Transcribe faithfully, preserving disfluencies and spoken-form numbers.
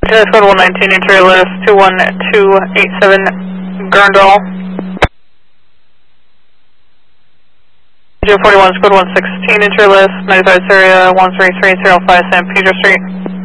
Uh, Code one nineteen, interior list, two one two eight seven, Gurndal. zero forty-one, code one sixteen, interior list, ninety-five Syria, one three three zero five, San Pedro Street.